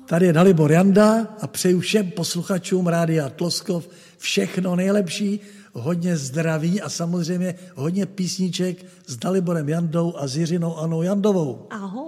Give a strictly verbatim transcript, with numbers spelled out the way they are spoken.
Tady je Dalibor Janda a přeju všem posluchačům Rádia Tloskov všechno nejlepší, hodně zdraví a samozřejmě hodně písniček s Daliborem Jandou a s Jiřinou Anou Jandovou. Ahoj.